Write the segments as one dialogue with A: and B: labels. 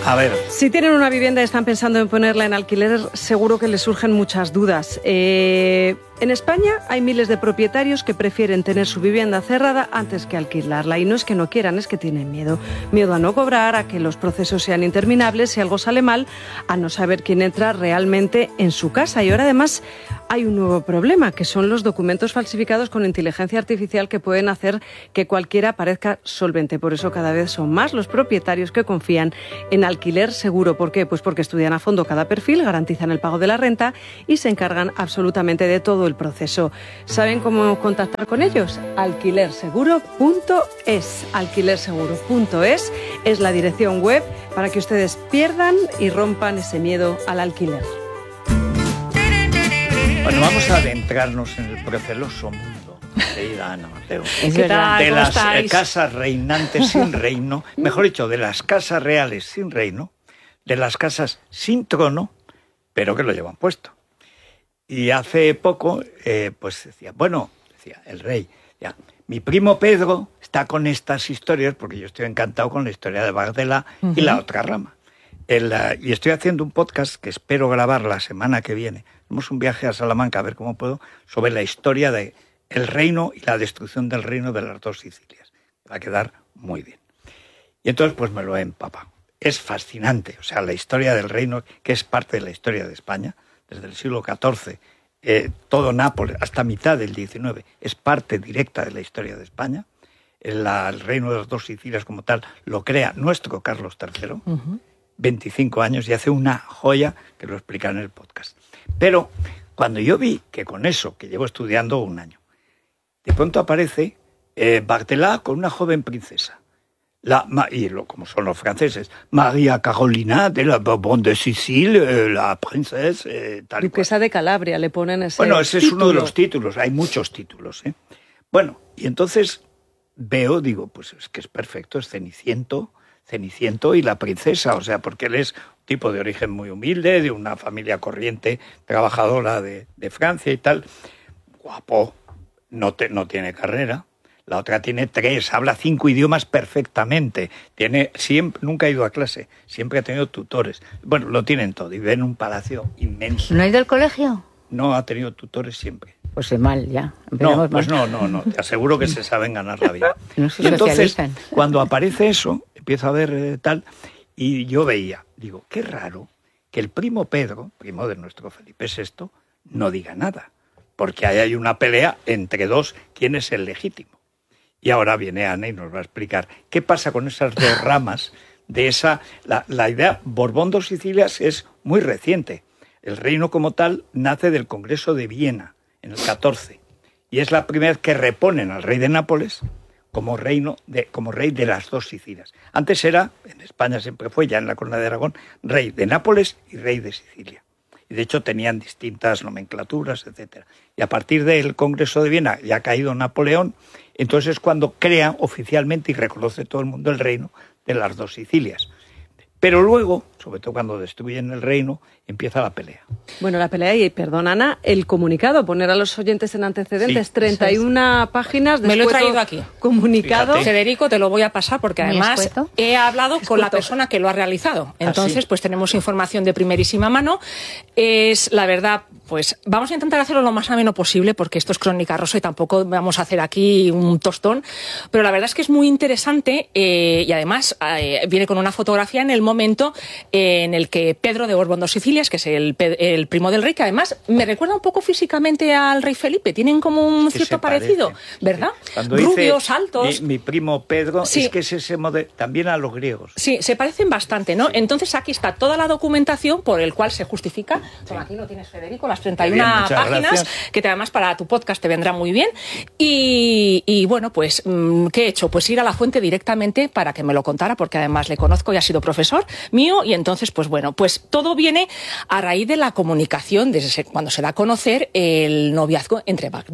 A: A ver.
B: Si tienen una vivienda y están pensando en ponerla en alquiler, seguro que les surgen muchas dudas. En España hay miles de propietarios que prefieren tener su vivienda cerrada antes que alquilarla. Y no es que no quieran, es que tienen miedo. Miedo a no cobrar, a que los procesos sean interminables, si algo sale mal, a no saber quién entra realmente en su casa. Y ahora además hay un nuevo problema, que son los documentos falsificados con inteligencia artificial que pueden hacer que cualquiera parezca solvente. Por eso cada vez son más los propietarios que confían en alquiler seguro. ¿Por qué? Pues porque estudian a fondo cada perfil, garantizan el pago de la renta y se encargan absolutamente de todo el proceso. ¿Saben cómo contactar con ellos? Alquilerseguro.es. Alquilerseguro.es es la dirección web para que ustedes pierdan y rompan ese miedo al alquiler.
A: Bueno, vamos a adentrarnos en el proceloso mundo, querida Ana Mateo,
B: ¿Qué tal?
A: de
B: ¿Cómo
A: las
B: estáis?
A: casas reinantes sin reino, mejor dicho, de las casas reales sin reino, de las casas sin trono, pero que lo llevan puesto. Y hace poco, pues decía el rey, decía, mi primo Pedro está con estas historias, porque yo estoy encantado con la historia de Bardella y la otra rama. Y estoy haciendo un podcast que espero grabar la semana que viene. Hacemos un viaje a Salamanca, a ver cómo puedo, sobre la historia de el reino y la destrucción del reino de las dos Sicilias. Va a quedar muy bien. Y entonces pues me lo he empapado. Es fascinante, o sea, la historia del reino, que es parte de la historia de España, desde el siglo XIV, todo Nápoles, hasta mitad del XIX, es parte directa de la historia de España. El reino de las dos Sicilias como tal lo crea nuestro Carlos III, 25 años, y hace una joya que lo explica en el podcast. Pero cuando yo vi que con eso, que llevo estudiando un año, de pronto aparece Bardella con una joven princesa, como son los franceses, María Carolina de la Bourbon de Sicile, la princesa, tal y
B: Duquesa de Calabria, le ponen ese
A: Bueno, ese
B: título.
A: es uno de los títulos, hay muchos títulos. Bueno, y entonces digo, pues es que es perfecto, es Ceniciento y la princesa, o sea, porque él es un tipo de origen muy humilde, de una familia corriente, trabajadora de Francia y tal, guapo, no tiene carrera. La otra tiene 3, habla 5 idiomas perfectamente. Nunca ha ido a clase, siempre ha tenido tutores. Bueno, lo tienen todo y vive en un palacio inmenso.
C: ¿No ha ido al colegio?
A: No ha tenido tutores siempre.
C: Pues es mal, ya.
A: No, pues no. Te aseguro que se saben ganar la vida.
C: No se
A: y entonces,
C: socializan.
A: cuando aparece eso, empiezo a ver tal, y yo veía, digo, qué raro que el primo Pedro, primo de nuestro Felipe VI, no diga nada. Porque ahí hay una pelea entre dos, quién es el legítimo. Y ahora viene Ana y nos va a explicar qué pasa con esas dos ramas de esa... La idea Borbón dos Sicilias es muy reciente. El reino como tal nace del Congreso de Viena, en el 14. Y es la primera vez que reponen al rey de Nápoles como rey de las dos Sicilias. Antes era, en España siempre fue, ya en la Corona de Aragón, rey de Nápoles y rey de Sicilia. Y de hecho tenían distintas nomenclaturas, etc. Y a partir del Congreso de Viena, ya ha caído Napoleón, entonces es cuando crea oficialmente y reconoce todo el mundo el reino de las dos Sicilias. Pero luego, sobre todo cuando destruyen el reino, empieza la pelea.
B: Bueno, la pelea y, perdón, Ana, el comunicado, poner a los oyentes en antecedentes,
A: Sí.
B: 31 páginas de
D: Me lo he traído aquí.
B: Comunicado.
A: Fíjate.
D: Federico, te lo voy a pasar porque
C: Muy
D: además
C: escueto.
D: he hablado con la persona que lo ha realizado. Entonces,
A: sí.
D: pues tenemos información de primerísima mano. Es, la verdad, pues vamos a intentar hacerlo lo más ameno posible porque esto es Crónica Rosa y tampoco vamos a hacer aquí un tostón. Pero la verdad es que es muy interesante y además viene con una fotografía en el momento en el que Pedro de Borbón dos Sicilias, que es el primo del rey, que además me recuerda un poco físicamente al rey Felipe, tienen como un
A: Sí,
D: cierto
A: se parece.
D: parecido, ¿verdad?
A: Sí. Cuando
D: Rubios,
A: dice
D: altos.
A: Mi primo Pedro,
D: Sí.
A: es que es ese modelo, también a los griegos.
D: Sí, se parecen bastante, ¿no? Entonces aquí está toda la documentación por el cual se justifica. Toma, aquí lo tienes, Federico, las 31
A: Bien, muchas
D: páginas,
A: gracias.
D: que además para tu podcast te vendrá muy bien. Y bueno, pues, ¿qué he hecho? Pues ir a la fuente directamente para que me lo contara, porque además le conozco y ha sido profesor mío, y entonces, pues bueno, pues todo viene a raíz de la comunicación, desde cuando se da a conocer el noviazgo entre Bardella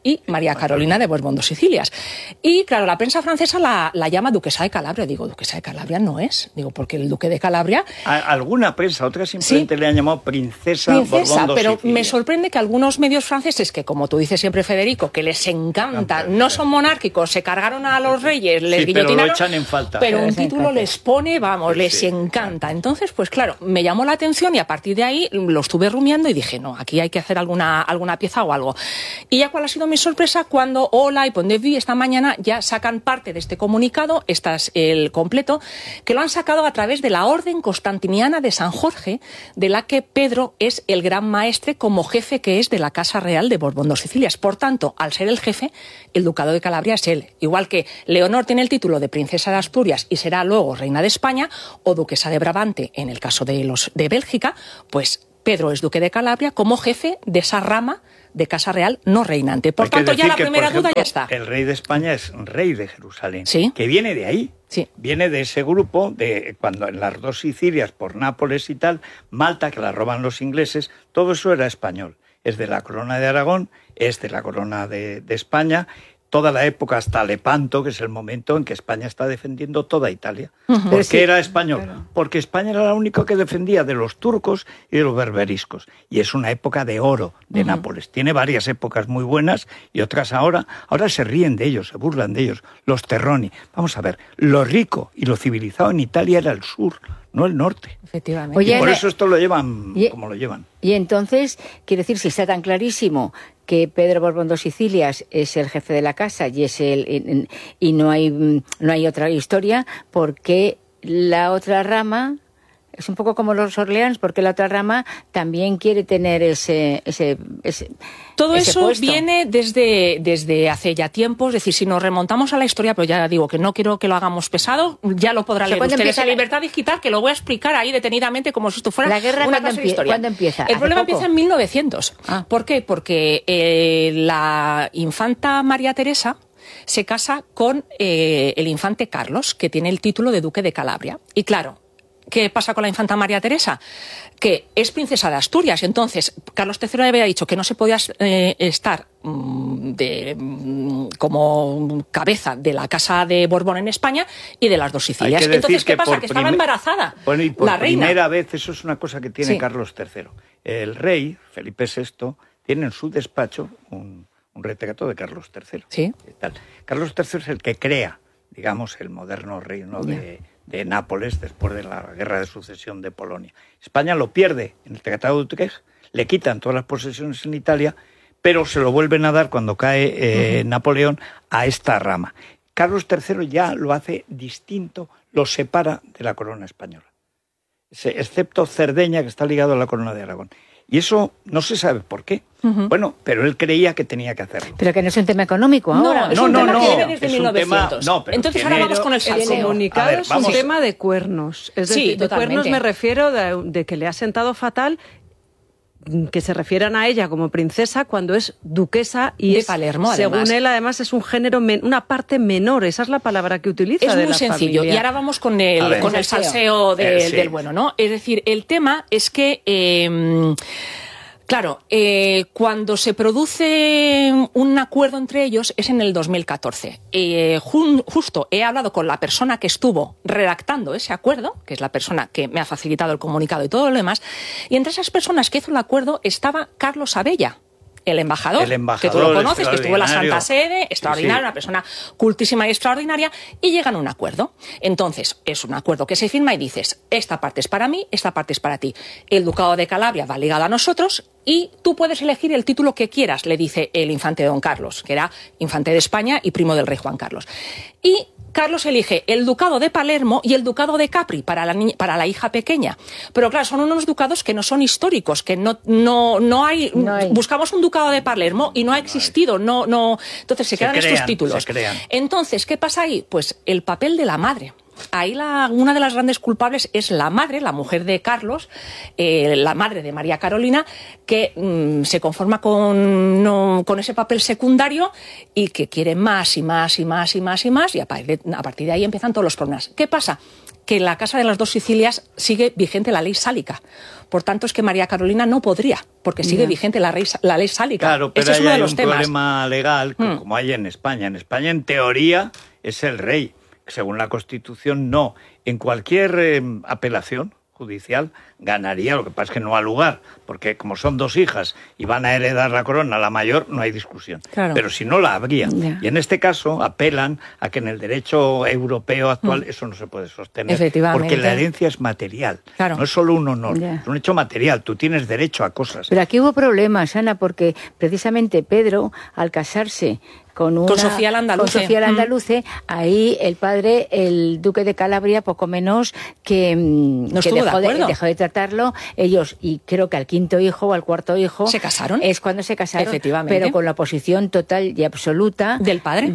D: y María Carolina de Borbón-Dos-Sicilias. Y claro, la prensa francesa la llama duquesa de Calabria. Digo, duquesa de Calabria no es. Digo, porque el duque de Calabria...
A: Alguna prensa, otra simplemente le han llamado princesa Borbón-Dos-Sicilias.
D: Pero me sorprende que algunos medios franceses, que como tú dices siempre, Federico, que les encanta, no son monárquicos, se cargaron a los reyes, les guillotinaron,
A: pero lo echan en falta.
D: Pero un título les pone, vamos, les encanta. Entonces, pues claro, me llamó la atención y a partir de ahí lo estuve rumiando y dije, no, aquí hay que hacer alguna pieza o algo. Y ya cuál ha sido mi sorpresa cuando Hola y Point de Vue esta mañana ya sacan parte de este comunicado, este es el completo, que lo han sacado a través de la Orden Constantiniana de San Jorge, de la que Pedro es el gran maestre como jefe que es de la Casa Real de Borbón-Dos-Sicilias. Por tanto, al ser el jefe, el Ducado de Calabria es él. Igual que Leonor tiene el título de princesa de Asturias y será luego reina de España, o duquesa de Brabante en el caso de los de Bélgica, pues Pedro es duque de Calabria como jefe de esa rama de Casa Real no reinante. Por tanto, ya la primera duda ya está.
A: El rey de España es rey de Jerusalén,
D: ¿sí?
A: Que viene de ahí.
D: Sí.
A: Viene de ese grupo de cuando en las dos Sicilias, por Nápoles y tal, Malta, que la roban los ingleses, todo eso era español. Es de la corona de Aragón, es de la corona de España, toda la época hasta Lepanto, que es el momento en que España está defendiendo toda Italia. ¿Por qué era español? Claro. Porque España era la única que defendía de los turcos y de los berberiscos. Y es una época de oro de Nápoles. Tiene varias épocas muy buenas y otras ahora se ríen de ellos, se burlan de ellos. Los Terroni. Vamos a ver, lo rico y lo civilizado en Italia era el sur, no el norte.
D: Efectivamente.
A: Oye, y por eso esto lo llevan como lo llevan.
C: Y entonces, quiero decir, si está tan clarísimo que Pedro Borbón-Dos-Sicilias es el jefe de la casa y es y no hay otra historia, porque la otra rama es un poco como los Orleans, porque la otra rama también quiere tener ese
D: todo
C: ese
D: eso
C: puesto.
D: Viene desde hace ya tiempos, es decir, si nos remontamos a la historia, pero ya digo que no quiero que lo hagamos pesado, ya lo podrán leer ustedes en Libertad Digital, que lo voy a explicar ahí detenidamente como si esto fuera
C: la guerra
D: una clase de historia.
C: ¿Cuándo empieza?
D: El problema empieza en 1900. ¿Por qué? Porque la infanta María Teresa se casa con el infante Carlos, que tiene el título de duque de Calabria. Y claro, ¿qué pasa con la infanta María Teresa? Que es princesa de Asturias. Entonces, Carlos III le había dicho que no se podía estar como cabeza de la Casa de Borbón en España y de las dos Sicilias. Entonces, ¿qué pasa? Que estaba embarazada
A: y por
D: la reina.
A: Primera vez, eso es una cosa que tiene Carlos III. El rey, Felipe VI, tiene en su despacho un retrato de Carlos III.
D: Sí.
A: Carlos III es el que crea, digamos, el moderno reino de Nápoles después de la guerra de sucesión de Polonia. España lo pierde en el Tratado de Utrecht, le quitan todas las posesiones en Italia, pero se lo vuelven a dar cuando cae Napoleón a esta rama. Carlos III ya lo hace distinto, lo separa de la corona española, excepto Cerdeña, que está ligado a la corona de Aragón. Y eso no se sabe por qué. Bueno, pero él creía que tenía que hacerlo.
C: Pero que no es un tema económico ahora.
D: No, es un tema que viene desde 1900. Entonces ahora vamos con el salseo.
B: El comunicado es un tema de cuernos. Es decir, de cuernos me refiero de que le ha sentado fatal que se refieran a ella como princesa cuando es duquesa y
D: de Palermo,
B: según
D: además.
B: Él, además es un género, una parte menor. Esa es la palabra que utiliza.
D: Es
B: de
D: muy
B: la
D: sencillo.
B: familia.
D: Y ahora vamos con el salseo del bueno, ¿no? Es decir, el tema es que... Claro, cuando se produce un acuerdo entre ellos es en el 2014. Justo he hablado con la persona que estuvo redactando ese acuerdo, que es la persona que me ha facilitado el comunicado y todo lo demás, y entre esas personas que hizo el acuerdo estaba Carlos Abella. El embajador, que tú lo conoces, que estuvo en la Santa Sede, extraordinario, una persona cultísima y extraordinaria, y llegan a un acuerdo. Entonces, es un acuerdo que se firma y dices, esta parte es para mí, esta parte es para ti. El Ducado de Calabria va ligado a nosotros y tú puedes elegir el título que quieras, le dice el infante Don Carlos, que era infante de España y primo del rey Juan Carlos. Y Carlos elige el ducado de Palermo y el ducado de Capri para la hija pequeña. Pero claro, son unos ducados que no son históricos, que no hay. Buscamos un ducado de Palermo y no ha existido. Entonces se quedan estos títulos. Entonces, ¿qué pasa ahí? Pues el papel de la madre. Ahí una de las grandes culpables es la madre, la mujer de Carlos, la madre de María Carolina, que se conforma con ese papel secundario y que quiere más y más y más y más y más, y a partir de ahí empiezan todos los problemas. ¿Qué pasa? que en la Casa de las Dos Sicilias sigue vigente la ley sálica. Por tanto, es que María Carolina no podría, porque sigue vigente la ley sálica.
A: Claro, pero
D: ese es uno
A: ahí
D: de
A: hay
D: los
A: un
D: temas.
A: problema legal, como hay en España. En España, en teoría, es el rey. Según la Constitución, no. En cualquier apelación judicial ganaría, lo que pasa es que no ha lugar, porque como son dos hijas y van a heredar la corona, la mayor, no hay discusión.
D: Claro.
A: Pero si no, la habría.
C: Ya.
A: Y en este caso apelan a que en el derecho europeo actual eso no se puede sostener.
D: Efectivamente.
A: Porque la herencia es material,
D: Claro.
A: no es solo un honor,
C: Ya.
A: es un hecho material, tú tienes derecho a cosas.
C: Pero aquí hubo problemas, Ana, porque precisamente Pedro, al casarse con
D: Sofía Landaluce.
C: con Sofía Landaluce, ahí el padre, el duque de Calabria, poco menos que,
D: No
C: que
D: estuvo de acuerdo.
C: dejó de tratarlo. Ellos, y creo que al quinto hijo o al cuarto hijo...
D: ¿Se casaron?
C: Es cuando se casaron,
D: Efectivamente.
C: pero con la oposición total y absoluta...
D: ¿Del padre?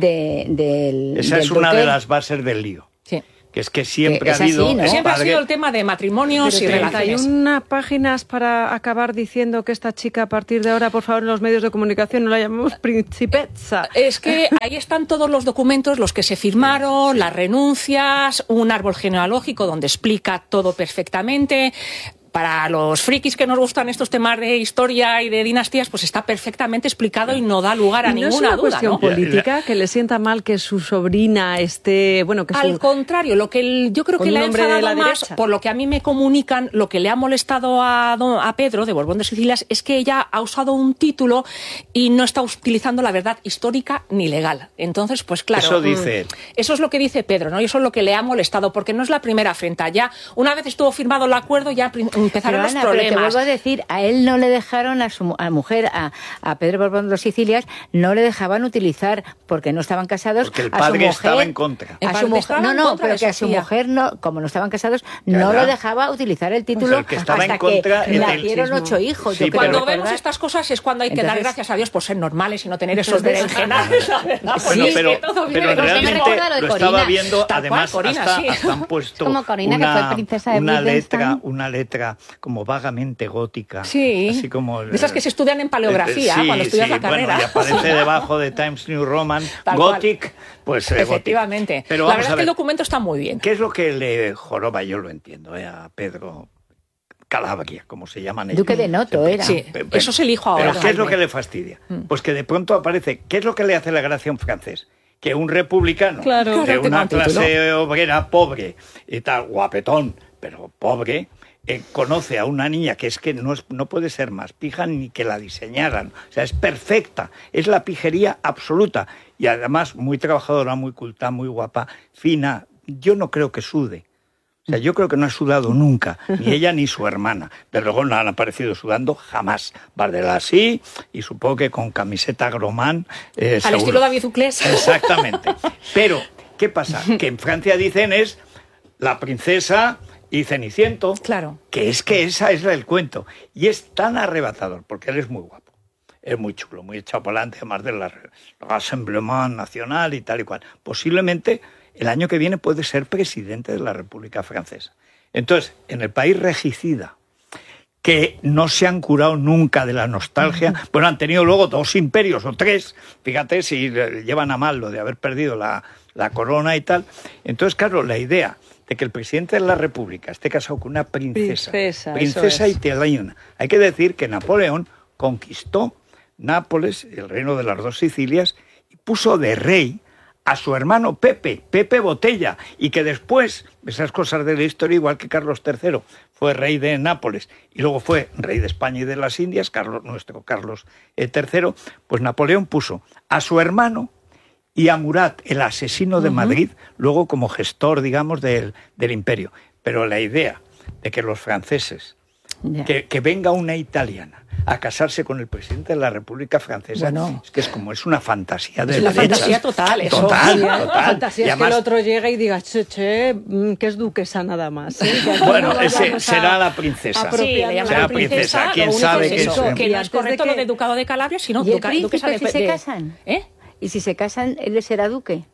A: Esa
C: del
A: es una
C: duque.
A: de las bases del lío.
D: Sí.
A: Que es que siempre
C: Que es
A: ha habido...
C: así, ¿no?
A: el
D: Siempre ha
A: padre-
D: sido el tema de matrimonios
B: Pero
D: y relaciones.
B: 31 páginas para acabar diciendo que esta chica, a partir de ahora, por favor, en los medios de comunicación no la llamemos principessa.
D: Es que ahí están todos los documentos, los que se firmaron, las renuncias, un árbol genealógico donde explica todo perfectamente. Para los frikis que nos gustan estos temas de historia y de dinastías, pues está perfectamente explicado y no da lugar a
B: ¿Y no es
D: ninguna
B: una
D: duda,
B: cuestión
D: ¿no?
B: política que le sienta mal que su sobrina esté, bueno, que
D: Al
B: su...
D: contrario, lo que yo creo
B: Con
D: que
B: un
D: le ha
B: hombre de
D: enfadado
B: la
D: más,
B: derecha.
D: por lo que a mí me comunican, lo que le ha molestado a Pedro de Borbón de Sicilias es que ella ha usado un título y no está utilizando la verdad histórica ni legal. Entonces, pues claro,
A: Eso dice él.
D: eso es lo que dice Pedro, ¿no? Y eso es lo que le ha molestado, porque no es la primera afrenta. Ya una vez estuvo firmado el acuerdo, ya empezaron
C: Pero,
D: los
C: Ana,
D: problemas.
C: pero te vuelvo a decir, a él no le dejaron, a su mujer, a Pedro Borbón de las Sicilias, no le dejaban utilizar, porque no estaban casados,
A: Porque el
C: a su
A: padre
C: mujer,
A: estaba en contra.
D: El
C: A
D: padre
C: su mujer,
D: estaba
C: no,
D: en
C: no,
D: contra
C: pero
D: de
C: que a su
D: Sofía.
C: mujer, no, como no estaban casados,
A: Ya,
C: no
A: ya.
C: lo dejaba utilizar el título
A: el que estaba
C: hasta
A: en contra
C: que
A: es
C: nacieron
B: el
C: 8 hijos.
A: Sí,
C: yo creo
D: Cuando
C: recordar.
D: vemos estas cosas es cuando hay que dar
C: Entonces-
D: gracias a Dios por ser normales y no tener esos berenjenales, la verdad.
A: Bueno,
D: Sí, es
A: pero,
D: que todo viene
A: pero
D: de los
A: realmente
D: mismos.
E: recuerda lo de
A: lo estaba
E: Corina.
A: viendo,
D: Tal
A: además
D: cual, Corina,
A: hasta,
D: sí.
A: hasta han puesto
E: Es como Corina, que fue princesa de Wittgenstein.
A: una letra como vagamente gótica.
D: Sí,
A: así como
D: de esas que se estudian en paleografía,
A: sí,
D: cuando estudias
A: sí,
D: la carrera.
A: Bueno, y aparece debajo de Times New Roman,
D: Tal cual.
A: Gothic, pues
D: Efectivamente.
A: Gothic. Pero
D: La
A: vamos
D: verdad
A: a
D: es que el
A: ver,
D: documento está muy bien.
A: ¿qué es lo que le joroba? Yo lo entiendo, a Pedro Calabria, como se llaman ellos.
C: Duque de Noto era.
D: Sí, eso es el hijo ahora.
A: Pero ¿qué es lo
D: Jaime.
A: que le fastidia? Pues que de pronto aparece, ¿qué es lo que le hace la gracia a un francés? Que un republicano
B: Claro.
A: de
D: Claro,
A: una
D: tengo un título.
A: clase obrera pobre y tal, guapetón, pero pobre, conoce a una niña que es que no puede ser más pija ni que la diseñaran. O sea, es perfecta, es la pijería absoluta. Y además muy trabajadora, muy culta, muy guapa, fina. Yo no creo que sude. O sea, yo creo que no ha sudado nunca, ni ella ni su hermana. Desde luego no han aparecido sudando jamás. Bardella sí, y supongo que con camiseta Gromán.
D: Al
A: seguro.
D: estilo David Uclés.
A: Exactamente. Pero, ¿qué pasa? Que en Francia dicen es la princesa y Ceniciento.
D: Claro.
A: Que esa es el cuento. Y es tan arrebatador, porque él es muy guapo. Es muy chulo, muy echado para adelante, además del Rassemblement Nacional y tal y cual. Posiblemente el año que viene puede ser presidente de la República Francesa. Entonces, en el país regicida, que no se han curado nunca de la nostalgia, bueno, han tenido luego 2 imperios o 3, fíjate si llevan a mal lo de haber perdido la corona y tal. Entonces, claro, la idea de que el presidente de la República esté casado con una princesa
B: Princesa, eso es.
A: italiana. Hay que decir que Napoleón conquistó Nápoles, el reino de las 2 Sicilias, y puso de rey a su hermano Pepe Botella, y que después, esas cosas de la historia, igual que Carlos III fue rey de Nápoles y luego fue rey de España y de las Indias, nuestro Carlos III, pues Napoleón puso a su hermano y a Murat, el asesino de Madrid, luego como gestor, digamos, del imperio. Pero la idea de que los franceses,
C: Ya.
A: que venga una italiana a casarse con el presidente de la República Francesa,
D: Bueno.
A: es una fantasía de
D: Es la
A: derechas.
D: fantasía total, eso.
A: Total,
B: Sí,
A: total.
B: la fantasía
A: Y
B: es que
A: además,
B: el otro llega y diga, che, que es duquesa nada más. ¿eh? Que aquí
A: bueno,
B: no
A: ese
B: vayamos a-
A: será la princesa.
B: apropiarnos.
D: Sí, le
A: Será
D: llaman
A: princesa. ¿Quién
D: lo único
A: sabe
D: es
A: que
D: eso,
A: es?
D: que
B: Y
D: no es
B: antes de
D: correcto
B: que-
D: lo de ducado de Calabria, sino
C: ¿Y el
D: duquesa
C: príncipe si se
D: de...
C: casan?
D: ¿Eh?
C: ¿Y si se casan, él será duque?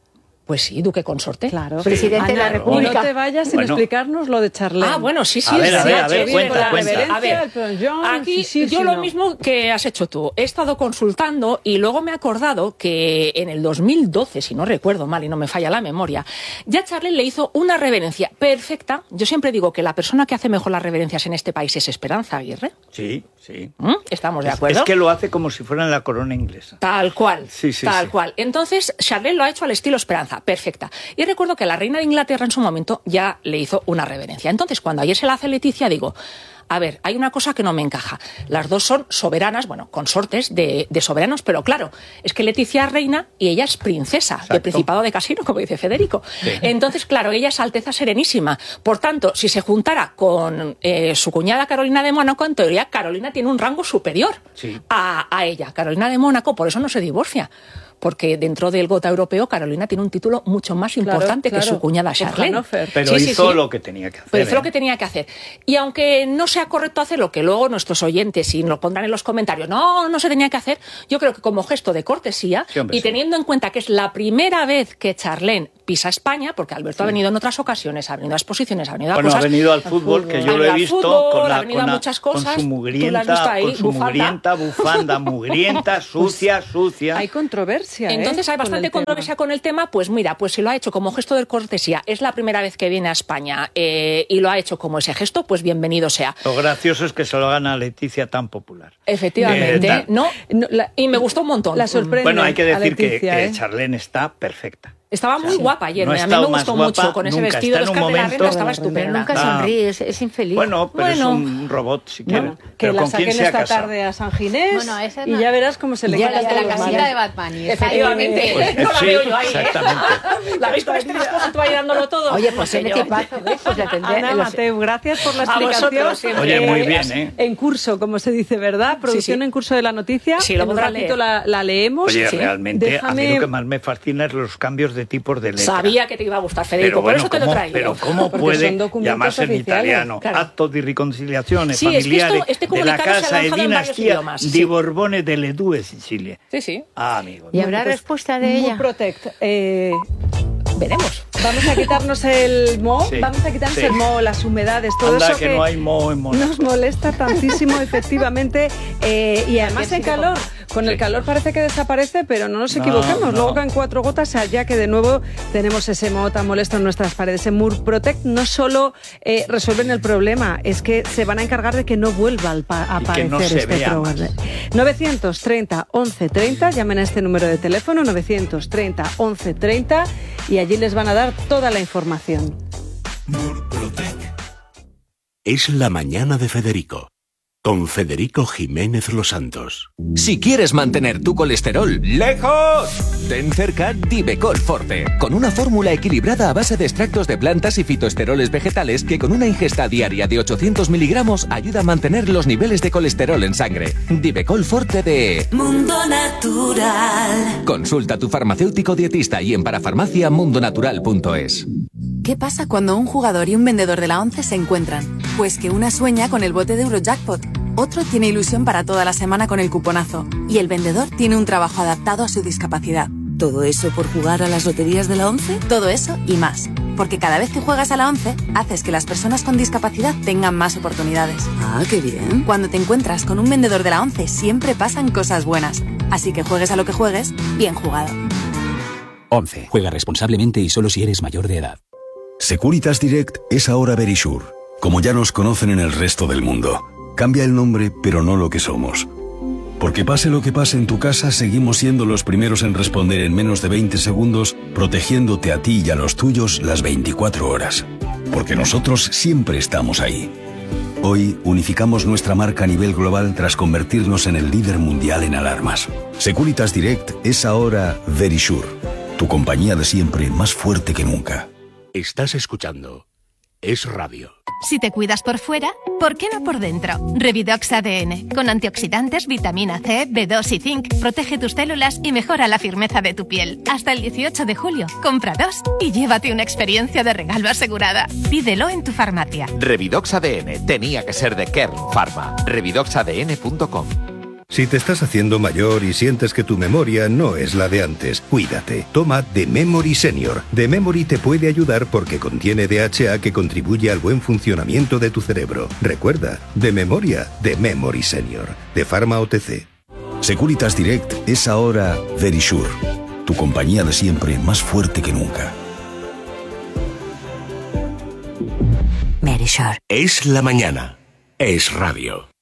D: Pues sí, duque consorte.
B: Claro.
C: Presidente de la República.
B: Y no te vayas sin explicarnos lo de Charlene.
D: Ah, bueno, sí.
A: A ver, cuenta.
D: A ver, aquí yo lo mismo que has hecho tú. He estado consultando y luego me he acordado que en el 2012, si no recuerdo mal y no me falla la memoria, ya Charlene le hizo una reverencia perfecta. Yo siempre digo que la persona que hace mejor las reverencias en este país es Esperanza Aguirre.
A: Sí.
D: ¿Estamos de acuerdo?
A: Es que lo hace como si fuera en la corona inglesa.
D: Tal cual.
A: Sí.
D: Cual. Entonces, Charlene lo ha hecho al estilo Esperanza. Perfecta. Y recuerdo que la reina de Inglaterra en su momento ya le hizo una reverencia. Entonces, cuando ayer se la hace Leticia, digo, a ver, hay una cosa que no me encaja. Las dos son soberanas, bueno, consortes de soberanos, pero claro, es que Leticia es reina y ella es princesa del Principado de Cassino, como dice Federico. Sí. Entonces, claro, ella es Alteza Serenísima. Por tanto, si se juntara con su cuñada Carolina de Mónaco, en teoría Carolina tiene un rango superior a ella. Carolina de Mónaco, por eso no se divorcia. Porque dentro del Gotha europeo, Carolina tiene un título mucho más importante que su cuñada Charlene.
A: Pero hizo lo que tenía que hacer.
D: Pero hizo lo que tenía que hacer. Y aunque no sea correcto hacerlo, que luego nuestros oyentes, si nos pondrán en los comentarios, no se tenía que hacer, yo creo que como gesto de cortesía, teniendo en cuenta que es la primera vez que Charlene pisa España, porque Alberto ha venido en otras ocasiones, ha venido a exposiciones, ha venido a cosas.
A: Ha venido al fútbol, que yo lo he visto con su mugrienta bufanda, mugrienta, sucia.
B: Hay controversia.
D: Entonces hay bastante controversia con el tema, pues mira, pues si lo ha hecho como gesto de cortesía, es la primera vez que viene a España y lo ha hecho como ese gesto, pues bienvenido sea.
A: Lo gracioso es que se lo gana a Leticia tan popular.
D: Efectivamente, y me gustó un montón.
B: La sorprende.
A: Bueno, hay que decir que Charlene está perfecta.
D: Estaba muy guapa ayer, a mí me gustó mucho con ese vestido de Oscar de la Renta, estaba estupenda.
C: Nunca sonríe, es infeliz.
A: Bueno, pero es un robot, si quieren.
B: Que la saquen esta tarde a San Ginés y ya verás cómo se le quita
E: la casita de Batman.
D: Efectivamente,
A: pues,
D: no la veo yo ahí.
A: Exactamente.
D: La veis con este esposo tú ahí dándolo todo.
C: Oye, pues qué tipazo, pues la tendré.
B: Ana Mateu, gracias por la explicación.
A: Oye, muy bien,
B: En curso, como se dice, ¿verdad? Producción en curso de la noticia.
D: Sí, lo
B: un ratito la leemos.
A: Oye, realmente, a mí lo que más me fascina es los cambios de tipos de letra.
D: Sabía que te iba a gustar, Federico, por eso te lo traigo.
A: Pero ¿cómo puede llamarse en italiano? Claro. Atto di riconciliazione familiare de la casa e dinastía di Borbone delle due Sicilie.
D: Sí.
A: Amigo.
C: ¿Y habrá respuesta de ella?
B: Protect.
D: Veremos.
B: Vamos a quitarnos el moho, las humedades, todo eso
A: que no hay moho en Mónaco.
B: Nos molesta tantísimo, efectivamente, y además en calor. Con el calor parece que desaparece, pero no nos equivoquemos. Luego caen 4 gotas, ya que de nuevo tenemos ese moho tan molesto en nuestras paredes. En Murprotect no solo resuelven el problema, es que se van a encargar de que no vuelva a aparecer este problema. 930 11 30, llamen a este número de teléfono, 930 11 30, y allí les van a dar toda la información.
F: Murprotect. Es la mañana de Federico. Con Federico Jiménez Los Santos.
G: Si quieres mantener tu colesterol lejos, ten cerca Divecol Forte, con una fórmula equilibrada a base de extractos de plantas y fitoesteroles vegetales que con una ingesta diaria de 800 miligramos ayuda a mantener los niveles de colesterol en sangre. Divecol Forte de
H: Mundo Natural.
G: Consulta a tu farmacéutico dietista y en parafarmaciamundonatural.es.
I: ¿Qué pasa cuando un jugador y un vendedor de la ONCE se encuentran? Pues que una sueña con el bote de Eurojackpot, otro tiene ilusión para toda la semana con el cuponazo y el vendedor tiene un trabajo adaptado a su discapacidad. ¿Todo eso por jugar a las loterías de la ONCE? Todo eso y más. Porque cada vez que juegas a la ONCE, haces que las personas con discapacidad tengan más oportunidades.
H: Ah, qué bien.
I: Cuando te encuentras con un vendedor de la ONCE, siempre pasan cosas buenas. Así que juegues a lo que juegues, bien jugado.
J: ONCE. Juega responsablemente y solo si eres mayor de edad.
F: Securitas Direct es ahora Verisure, como ya nos conocen en el resto del mundo. Cambia el nombre, pero no lo que somos. Porque pase lo que pase en tu casa, seguimos siendo los primeros en responder en menos de 20 segundos, protegiéndote a ti y a los tuyos las 24 horas. Porque nosotros siempre estamos ahí. Hoy unificamos nuestra marca a nivel global tras convertirnos en el líder mundial en alarmas. Securitas Direct es ahora Verisure, tu compañía de siempre más fuerte que nunca. Estás escuchando Es Radio.
K: Si te cuidas por fuera, ¿por qué no por dentro? Revidox ADN, con antioxidantes, vitamina C, B2 y zinc, protege tus células y mejora la firmeza de tu piel. Hasta el 18 de julio, compra 2 y llévate una experiencia de regalo asegurada. Pídelo en tu farmacia.
L: Revidox ADN, tenía que ser de Kern Pharma. Revidoxadn.com. Si te estás haciendo mayor y sientes que tu memoria no es la de antes, cuídate. Toma The Memory Senior. The Memory te puede ayudar porque contiene DHA que contribuye al buen funcionamiento de tu cerebro. Recuerda, de memoria, The Memory Senior. De Pharma OTC.
F: Securitas Direct es ahora Verisure. Tu compañía de siempre, más fuerte que nunca.
M: Verisure. Es la mañana. Es radio.